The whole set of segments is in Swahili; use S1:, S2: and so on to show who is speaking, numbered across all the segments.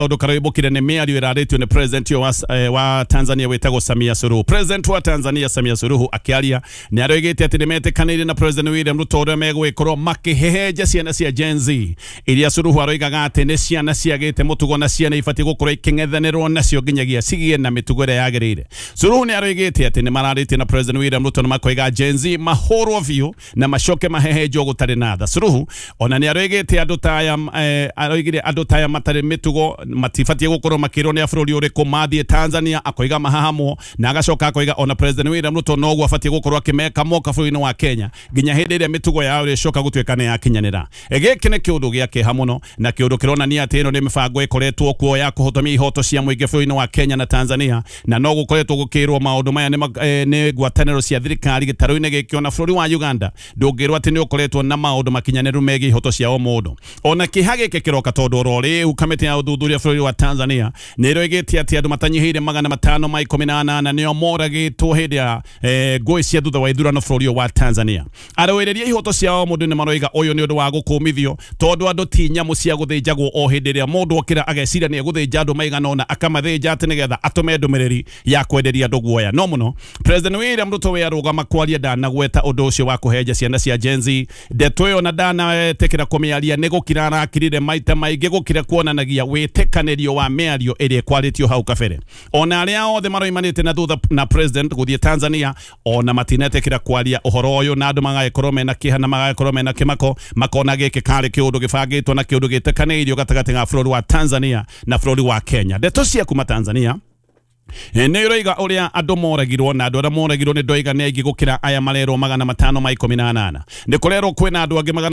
S1: odo karibu kire ne miario iraretio ne president wa Tanzania wetagwo Samia Suluhu. President wa Tanzania Samia Suluhu akiaria ni aroigete ati nimetekanire na President William Ruto ore megwikorwo makiheheja ciana cia Gen Z iria Suluhu aroigaga ati ne ciana ciagite mutugo na ciana ifati gukorwo iking'ethanirwo nacio nginyagia cigie na mitugo ria yagirire. Suluhu ni aroigete ati ni mararite na President William Ruto na makoiga Gen Z mahoro view na mashoke mahehejo gutari natha. Suluhu ona ni aroigete adutaya aroigire adutaya matari mitugo matifati gukorwo makirwo ni afururi uriku mathie Tanzania akoiga mahahamo na agacoka akoiga ona President William Ruto no gwa fati gukorwo akimeka moka bũrũri-inĩ wa Kenya nginya hindi ĩrĩa mitugo yao ĩcoka gũtuĩka nĩ yakinyanĩra. Gĩkĩ nĩ kĩũndũ gĩa kĩeha mũno na kĩũndũ kĩronania atĩ ĩno nĩ mĩbango ĩkoretwo kuo ya kũhotomia ihoto cia mũingĩ bũrũri-inĩ wa Kenya na Tanzania, na no gũkoretwo gũkĩrwo maũndũ maya nĩ ngwatanĩro cia thirikari gĩtarũ-inĩ gĩkĩ. Ona bũrũri wa Uganda ndũngĩrwo atĩ nĩ ũkoretwo na maũndũ makinyanĩru megiĩ ihoto cia o mũndũ. Ona kĩeha gĩkĩ kĩroka tondũ oro rĩu kamĩtĩ ya ũthuthuria bũrũri wa Tanzania nĩ ĩroigĩte atĩ andũ matanyihĩire 518 nĩo moragĩtwo hĩndĩ ya ngũĩ cia thutha wa ithurano bũrũri wa Tanzania. Arũĩrĩria ihoto ciao mũndũ nĩ maroiga ũyũ nĩ ũndũ wa gũkũmithio tondũ andũ ti nyamũ cia gũthĩnjagwo o hĩndĩ ĩrĩa mũndũ okĩra ageciria nĩ egũthĩnja andũ maigana ũna akamathĩnja atĩ nĩgetha atũme ndũmĩrĩri ya kwenderia andũ guoya. No mũno President William Ruto we arũgama kwaria ndanagweta ũndũ ũcio wa kũheja ciana cia Gen Z. Ndeto ĩyo na ndanatekera kũmĩaria nĩ gũkira arakirire maita maingĩ gũkira kuonanagia wĩtĩkanĩrio wa mĩario ĩrĩa ĩkwarĩtio hau kabere. Ona arĩa othe maroimanĩte na thutha na president gũthiĩ Tanzania ona matinetekera kwaria ũhoro ũyũ na andũ magagĩkorwo mena kĩeha na magagĩkorwo mena kĩmako makona gĩkĩ karĩ kĩũndũ gĩbangĩtwo na kĩũndũ gĩtĩkanĩirio gatagatĩ ga bũrũri wa Tanzania na bũrũri wa Kenya. Ndeto cia kuma Tanzania nĩ ũroiga ũrĩa andũ moragirwo na andũ arĩa moragirwo nĩ ndoiga nĩ aingĩ gũkĩra aya marerwo 518. Nĩ kũrerwo kwĩna andũ angĩ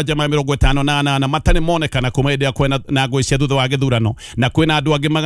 S1: 758 matarĩ monekana kuma hĩndĩ ya kwĩna na ngũĩ cia thutha wa gĩthurano, na kwĩna andũ angĩ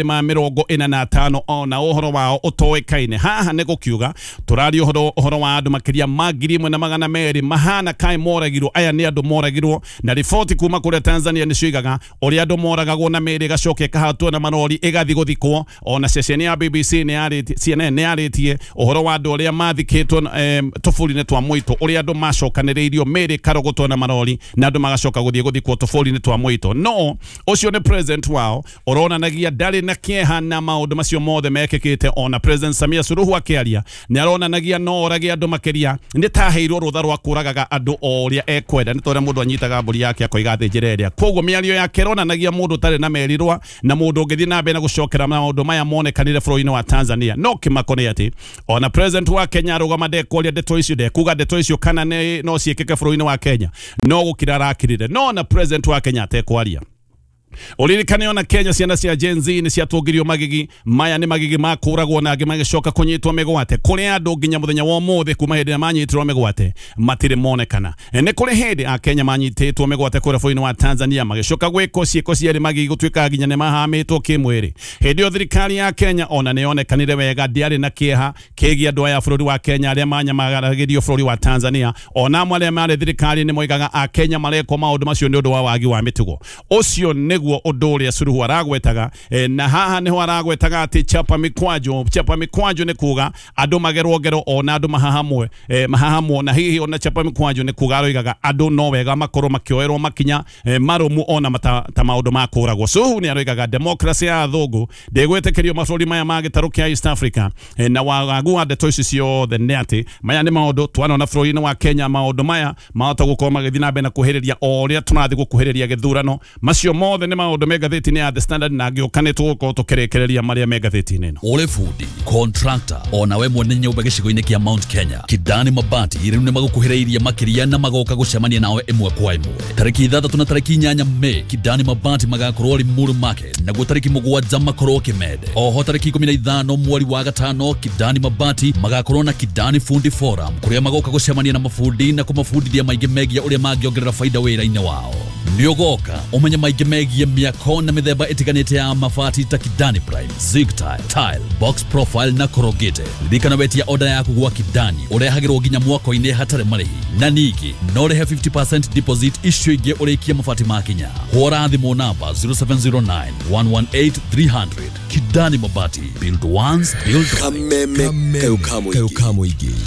S1: 245 ona ũhoro wao ũtoĩkaine. Haha nĩ gũkiuga tũraria ũhoro wa andũ makĩria ma 1,200 mahana kaĩ moragirwo. Aya nĩ andũ moragirwo na riboti kuma kũrĩa Tanzania nĩ cioigaga ũrĩa andũ moragagwo na mĩĩrĩ ĩgacoka ĩkahatwo na marori ĩgathiĩ gũthikwo. Ona ceceni ya BBC CNN nĩ yarĩtie ũhoro wa andũ ũrĩa mathikĩtwo tũbũri-inĩ twa Mwito, ũrĩa andũ macokanĩrĩirio mĩĩrĩ karogotwo na marori na andũ magacoka gũthiĩ gũthikwo tũbũri-inĩ twa Mwito. No ũcio nĩ president wao ũronanagia ndarĩ na kĩeha na maũndũ macio mothe mekĩkĩte. Ona President Samia Suluhu akĩaria nĩ aronanagia no orage andũ makĩria nĩ ta heirwo rũtha rwa kũragaga andũ o ũrĩa ekwenda, nĩ tondũ mũndũ anyitaga mbũri yake akoiga thĩnjĩra ĩrĩa. Koguo mĩario yake ĩronanagia mũndũ ũtarĩ na merirwa na mũndũ ũngĩthiĩ na mbere na gũcokera maũndũ maya monekanire bũrũri-inĩ wa Tanzania. No kĩmako nĩ atĩ ona president wa Kenya arũgama ndekwaria ndeto icio, ndekuga ndeto icio kana no ciĩkĩke bũrũri-inĩ wa Kenya, no gũkira arakirire. No na president wa Kenya atekwaria. Uririkane ona Kenya ciana cia Gen Z nĩ ciatũngirio magigi maya nĩ magigi makũragwo na angĩ magĩcoka kũnyitwo mĩgwate. Kũrĩ andũ nginya mũthenya wa ũmũthĩ kuma hĩndĩ ĩrĩa manyitirwo mĩgwate matirĩ monekana. Nĩ kũrĩ hĩndĩ a Kenya manyitĩtwo mĩgwate kũrĩa bũrũri-inĩ wa Tanzania magĩcoka gwĩkwo ciĩko ciarĩ magigi gũtuĩka nginya nĩ mahamĩtwo kĩmwĩrĩ. Hĩndĩ ĩyo thirikari ya Kenya ona nĩ yonekanire wega ndĩarĩ na kĩeha kĩgiĩ andũ aya bũrũri wa Kenya arĩa manyamaragĩrio bũrũri wa Tanzania. Ona amwe arĩa marĩ thirikari nĩ moigaga a Kenya marekwo maũndũ macio nĩ ũndũ wa wagi wa mĩtugo. Ũcio nĩguo ũndũ ũrĩa Suluhu aragwetaga, na haha nĩho aragwetaga atĩ chapa mikwaju nĩ kuga andũ magerwo ona andũ mahahamwo na hihi ona chapa mikwaju nĩ kuga aroigaga andũ no wega makorwo makĩoerwo makinya marũmu ona ta maũndũ ma kũragwo. Suluhu nĩ aroigaga democracy ya athũngũ ndĩgwĩtĩkĩrio mabũrũri maya ma gĩtarũ kĩa East Africa, na wagagu wa ndeto ici ciothe nĩ atĩ maya nĩ maũndũ twanona bũrũri-inĩ wa Kenya. Maũndũ maya mahota gũkorwo magĩthiĩ na mbere na kũhĩrĩria o ũrĩa tũrathiĩ gũkuhĩrĩria gĩthurano. Macio mothe nĩ maũndũ megathĩti-inĩ ya The Standard na ngĩũkanĩtwo gũkorwo tũkĩrekereria marĩa megathĩti-inĩ ĩno.
S2: Ole fundi, contractor, ona we mwene nyũmba gĩcigo-inĩ kĩa Mount Kenya, Kidani Mabati rĩu nĩ magũkuhĩrĩirie makĩria na magoka gũcemania nawe ĩmwe kwa ĩmwe. Tarĩki 6 na tarĩki 8 Mei, Kidani Mabati magakorwo Limuru Market, naguo tarĩki 7 makorwo Kimende. Oho tarĩki 15 mweri wa gatano, Kidani Mabati magakorwo na Kidani Fundi Forum, kũrĩa magoka gũcemania na mafundi na kũmabundithia maingĩ megiĩ ũrĩa mangĩongerera faida wĩra-inĩ wao. Nĩũgoka ũmenye maingĩ megiĩ mĩako na mĩthemba ĩtiganĩte ya mabati ta Kidani Prime, Zig Tile, Box Profile na Corrugated. Ririkana wetia order yaku gwa Kidani ũrehagĩrwo nginya mwako-inĩ hatarĩ marĩhi, na ningĩ no ũrĩhe 50% deposit icio ingĩ ũrĩkie mabati makinya. Hũra thimũ namba 0709 118 300. Kidani Mabati, build once, build right.
S3: Kameme kayukamu igi.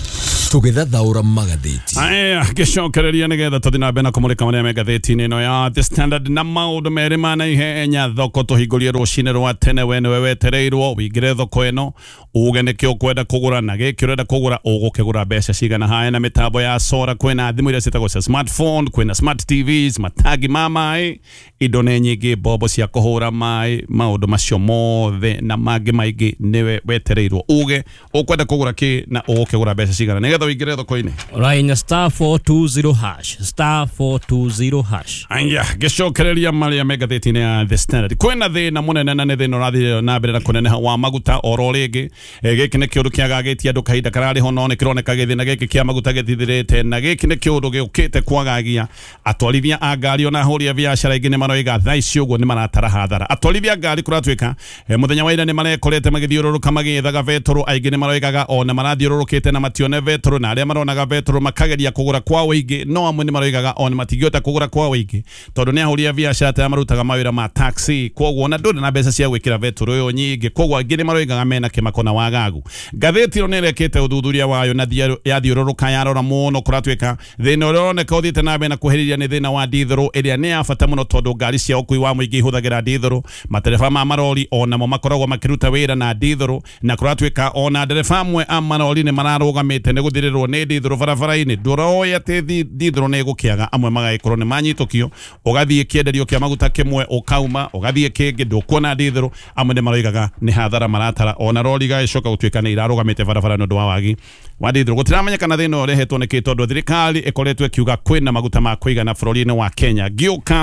S3: tugethathaura magatheti
S1: aya gicokereria nigetha tuthi na mbere kumulika maria me gatheti-inĩ ĩno ya The Standard na maũndũ merĩ ma naihenya thoko tũhingũrie rũcinĩ rwa tene we nĩwe wetereirwo wĩingĩre thoko ĩno uge nĩkĩ ũkwenda kũgũra na gĩkĩ ũrenda kũgũra ũgũkĩgũra mbeca cigana haya na mĩtambo ya sora kwĩna thimũ iria ciĩtagwo cia smartphone kwĩna smart TVs matagi ma maĩ indo nĩ nyingĩ bombo cia kũhũra maĩ maũndũ macio mothe na mangĩ maingĩ nĩwe wetereirwo uge ũkwenda kũgũra kĩ na ũgũkĩgũra mbeca cigana nĩgetha wĩingĩre thoko-inĩ
S4: Right, star 420 hash. Star 420 hash.
S1: aya gicokereria maria me gatheti-inĩ ya The Standard kwĩna thĩna mũnene na nĩ thĩna ũrathiĩ na mbere na kũneneha wa maguta oro rĩngĩ gĩkĩ nĩ kĩũndũ kĩagagĩtie andũ kahinda kararĩ ho no nĩ kĩroneka gĩthĩna gĩkĩ kĩa maguta gĩthithirĩte na gĩkĩ nĩ kĩũndũ gĩũkĩte kwagagia atwarithia a ngari ona ahũri a biacara ingĩ nĩ maroiga thaa ici ũguo nĩ maratara hathara atwarithia a ngari kũratuĩka mũthenya wa ira nĩ marekorete magĩthiũrũrũka magĩethaga betũrũ aingĩ nĩ maroigaga ona marathiũrũrũkĩte na matione betũrũ na arĩa maronaga betũrũ makageria kũgũra kwa wĩingĩ no amwe nĩ maroigaga ona matingĩhota kũgũra kwa wĩingĩ tondũ nĩ ahũri a biacara ta marutaga mawĩra ma taxi koguo ona ndũrĩ na mbeca cia gwĩkĩra betũrũ ĩyo nyingĩ koguo angĩ nĩ maroigaga mena kĩmako na wagagu ngathĩti ĩyo nĩ ĩrekĩte ũthuthuria wayo na yathiũrũrũka yarora mũno kũratuĩka thĩna ũrĩa ũroneka ũthiĩte na mbere na kũhĩrĩria nĩ thĩna wa ndithũrũ ĩrĩa nĩ ya bata mũno tondũ ngari cia ũkui wa mũingĩ ihũthagĩra ndithũrũ matereba ma marori onamo makoragwo makĩruta wĩra na ndithũrũ na kũratuĩka ona ndereba amwe a marori nĩ mararũgamĩte nĩ gũthirĩrwo nĩ ndithũrũ barabara-inĩ ndũroĩ atĩ ndithũrũ nĩ ĩgũkĩaga amwe magagĩkorwo nĩ manyitũkio ũgathiĩ kĩenderio kĩa maguta kĩmwe ũkauma ũgathiĩ kĩngĩ ndũkuona ndithũrũ amwe nĩ maroigaga nĩ hathara maratara ona rori gagĩcoka gũtuĩka nĩ irarũgamĩte barabara nĩ ũndũ wa wagi wa ndithũrũ gũtiramenyekana thĩna ũrehetwo nĩkĩ tondũ thirikari ĩkoretwo ĩkiuga kwĩna maguta ma kũigana bũrũri-inĩ wa Kenya ngĩũka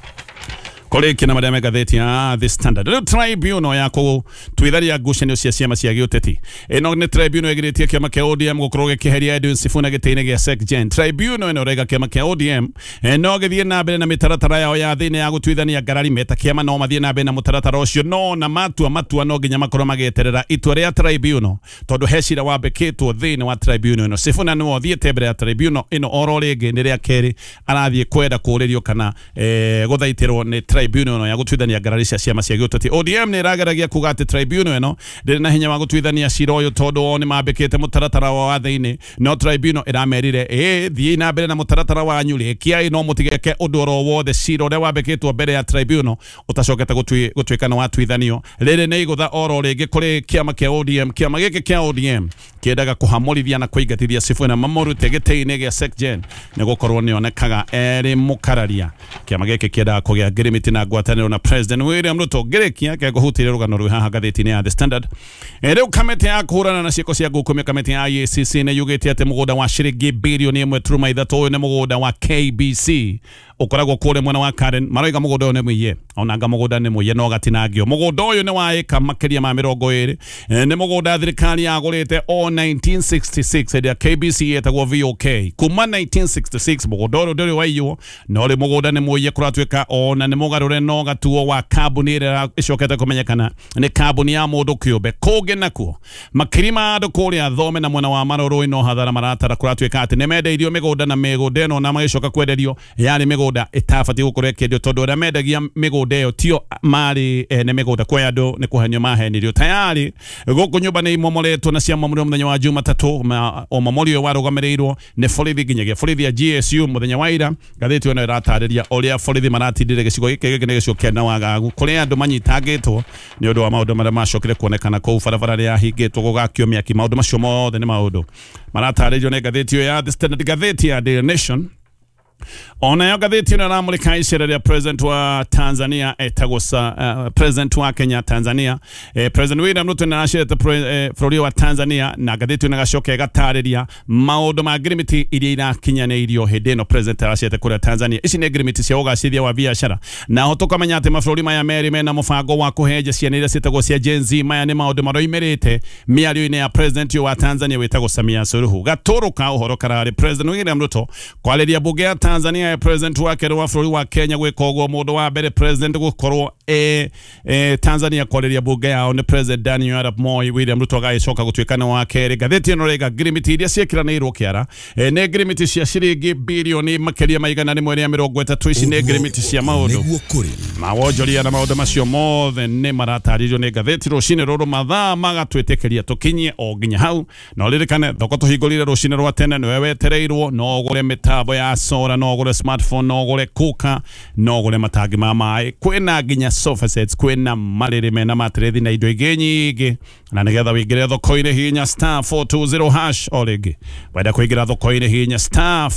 S1: kũrĩkia na marĩa me gatheti ya The Standard rĩu tribunal ya gũtuitharia ngucanio cia ciama cia gĩũteti ĩno nĩ tribunal ĩgirĩtie kĩama kĩa ODM gũkorwo gĩkĩheria Edwin Sifuna gĩtĩ-inĩ gĩa SecGen tribunal ĩno ĩrauga kĩama kĩa ODM no gĩthiĩ na mbere na mĩtaratara yao ya thĩinĩ ya gũtuithania ngarari meta kĩama no mathiĩ na mbere na mũtaratara ũcio no na matua no nginya makorwo magĩeterera itua rĩa tribunal tondũ he cira wambĩkĩtwo thĩinĩ wa tribunal ĩno Sifuna nĩwe ũthiĩte mbere ya tribunal ĩno oro rĩngĩ nĩ rĩa kerĩ arathiĩ kwenda kũũrĩrio kana gũthaitĩrwo nĩ tribunal ya gũtuithania ngarari cia ciama cia gĩũteti ODM nĩ ĩrageragia kuga atĩ tribunal ĩno ndĩrĩ na hinya wa gũtuithania cira ũyũ tondũ nĩ mambĩkĩte mũtaratara wa thĩinĩ no tribunal ĩramerire thiĩ na mbere na mũtaratara wanyu rĩkiai no mũtigeke ũndũ oro wothe cira ũrĩa wambĩkĩtwo mbere ya tribunal ũtacokete gũtuĩka nĩ watuithanio rĩrĩ nĩ igũtha oro rĩngĩ kũrĩ kĩama kĩa ODM kĩama gĩkĩ kĩa ODM kĩendaga kũhamũrithia na kũingatithia Sifuna mamũrute gĩtĩ-inĩ gĩa SecGen nĩ gũkorwo nĩ onekaga erĩ mũkararia kĩama gĩkĩ kĩendaga kũgĩa ngirimiti na ngwatanĩro na President William Ruto ngĩrĩkia kĩa kũhutĩria rũgano rwĩ haha gatheti-inĩ ya The Standard rĩu kamĩtĩ ya kũhũrana na ciĩko cia ngũkũmia kamĩtĩ ya IECC nĩ yugĩte atĩ mũgũnda wa ciringi birioni 1.3 ũyũ nĩ mũgũnda wa KBC ũkoragwo kũrĩ mwena wa Karen maroiga mũgũnda ũyũ nĩ mũiye onanga mũgũnda nĩ mũiye no gatinangio mũgũnda ũyũ nĩ wa ĩka makĩria ma 20 nĩ mũgũnda thirikari yagũrĩte o 1966 hĩndĩ ya KBC yetagwo VOK kuma 1966 mũgũnda ũyũ ndũrĩ waiywo no rĩ mũgũnda nĩ mũiye kũratuĩka ona nĩ mũgarũre no gatuo wa kambuni ĩrĩa ĩcokete kũmenyekana nĩ kambuni ya mũndũ kĩũmbe kũngĩ nakuo makiri ma andũ kũrĩa thome na mwena wa marũrũ ĩno hathara maratara kũratuĩka atĩ nĩ mendeirio mĩgũnda na mĩgũnda ĩno na magĩcoka kwenderio yarĩ mĩgũnda ĩtabatiĩ gũkorwo ĩkĩendio tondũ arĩa mendagia mĩgũnda ĩyo tio marĩ nĩ mĩgũnda kwa andũ nĩ kũhenio mahenirio tayari gũkũ nyũmba nĩ imomoretwo na ciamamũrio mũthenya wa Jumatatũ ũmomorio warũgamĩrĩirwo nĩ borithi nginyagia borithi ya GSU mũthenya wa ira ngathĩti ĩno ĩratarĩria ũrĩa borithi maratindire gĩcigo gĩkĩ nĩ gĩcigo kĩa na wagagu kũrĩa andũ manyitangĩtwo nĩ ũndũ wa maũndũ marĩa macokire kuonekana kũu barabara rĩa hingĩtwo gũgakio mĩaki maũndũ macio mothe nĩ maũndũ maratarĩrio nĩ ngathĩti ĩyo ya The Standard ngathĩti ya Daily Nation ona yo gatheti ĩno ĩramũrĩka icera rĩa president wa Tanzania president wa Kenya Tanzania President William Ruto nĩaracirĩte bũrũri wa Tanzania na gatheti ĩno ĩgacoka ĩgatarĩria maũndũ ma ngirimiti iria irakinyanĩirio hĩndĩ ĩno president aracirĩte kũrĩa Tanzania ici nĩ ngirimiti cia ũgacĩrithia wa biacara naho tũkamenya atĩ mabũrũri maya merĩ mena mũbango wa kũhenja ciana iria ciĩtagwo cia Gen Z maya nĩ maũndũ maroimĩrĩte mĩario-inĩ ya president wa Tanzania wĩtagwo Samia Suluhu gatũrũka ũhoro kararĩ President William Ruto kwarĩria mbunge ya Tanzania president wake wa bũrũri wa Kenya gwĩkogwo mũndũ wa mbere president gũkorwo Tanzania kwarĩria bunge yao nĩ president Daniel Arap Moi. William Ruto agĩcoka gũtuĩka wa kerĩ. Ngathĩti ĩno rĩga ngirimiti iria ciĩkĩranĩirwo kĩara nĩ ngirimiti cia ciringi bilioni makĩria maigana rĩmwe rĩa 30 ici nĩ ngirimiti cia maũndũ mawonjoria na maũndũ macio mothe nĩ maratarĩrio nĩ ngathĩti rũcinĩ rũrũ mathaa magatwĩtĩkĩria tũkinyie o nginya hau. No ririkane thoko tũhingũrire rũcinĩ rwa tene nĩwe wetereirwo. No ũgũre mĩtambo ya solar, no ũgũre smartphone, no ũgũre kuka, no ũgũre matangi ma maĩ, kwĩna nginya sofa sets, kwĩna marĩrĩ mena matrethi na indo ingĩ nyingĩ. Na nĩgetha wĩingĩre thoko-inĩ hinya star 420 hash. O rĩngĩ wenda kũingĩra thoko-inĩ hinya star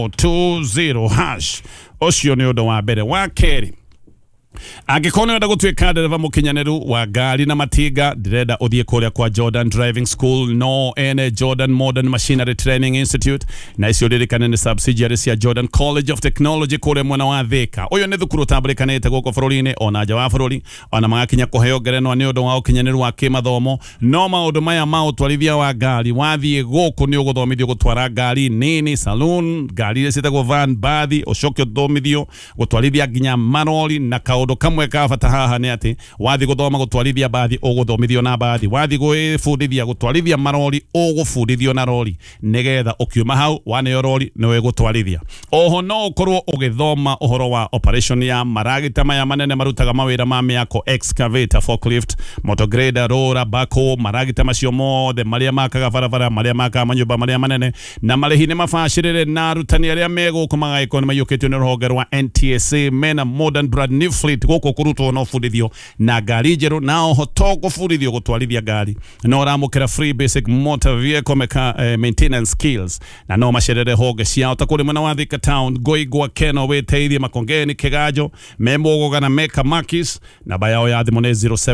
S1: 420 hash. Ũcio nĩ ũndũ wa mbere. Wa kerĩ, angĩkorwo nĩwenda gũtuĩka ndereva mũkinyanĩru wa ngari na matinga, ndĩrenda ũthiĩ kũrĩa kwa Jordan Driving School, no ene Jordan Modern Machinery Training Institute, na icio ririkane nĩ subsidiary cia Jordan College of Technology kũrĩa mwena wa Thika. Ũyũ nĩ thukuru ũtambũrĩkanĩte gũkũ bũrũri-inĩ ona nja wa bũrũri, ona magakinya kũheo ngerenwa nĩ ũndũ wa ũkinyanĩru wa kĩmathomo. No maũndũ maya ma ũtwarithia wa ngari, wathiĩ gũkũ nĩ ũgũthomithio gũtwara ngari nini, saloon, ngari iria ciĩtagwo van, bathi, ũcoke ũthomithio gũtwarithia nginya marori. Na kaũndũ kamwe ka bata haha nĩ atĩ wathi gũthoma gũtwarithia bathi ũgũthomithio na bathi, wathi gwĩbundithia gũtwarithia marori ũgũbundithio na rori, nĩgetha ũkiuma hau waneo rori nĩwe gũtwarithia. Oho no ũkorwo ũgĩthoma ũhoro wa operation ya maragita maya manene marutaga mawĩra ma mĩako, excavator, forklift, motor grader, roller, backhoe, maragita macio mothe marĩa makaga barabara, marĩa makaga manyũmba marĩa manene, na marĩhi nĩ mabacĩrĩre. Na arutani arĩa megũkũ magagĩkorwo nĩ maiyũkĩtio nĩ rũhonge rwa NTSA mena modern brand new fleet gũkũ kũrutwo no bundithio na ngari njerũ, na oho to gũbundithio gũtwarithia ngari, no ũramũkĩra free basic motor vehicle maintenance skills. Na no macerere honge ciao ta kũrĩ mwena wa Thika Town, Ngoigwa, Keno, Wĩteithie, Makongeni, Kĩganjo, Memũgũga na Meka Makis. Namba yao ya thimũ nĩ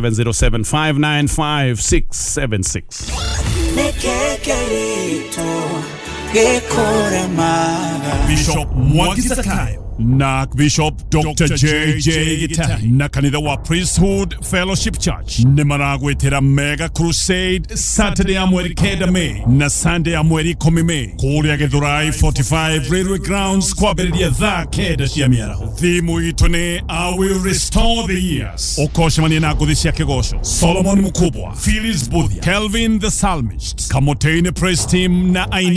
S1: 0707595676. Bishop Mwangi Zakayo na Bishop Dr. J.J. Gitahi na kanitha wa Priesthood Fellowship Church nĩ maragwĩtĩra Mega Crusade Saturday ya mweri 9 Mei na Sunday ya mweri 10 Mei kũrĩa Githurai 45 Railway Grounds kwambĩrĩria thaa 9 cia mĩaraho. Thimu itũ nĩ I will restore the years. Ũkocemania na ngũthi cia kĩgoco Solomon Mukubwa, Phyllis Buthia, Kelvin the Psalmist, Kamoteinĩ Praise Team na aini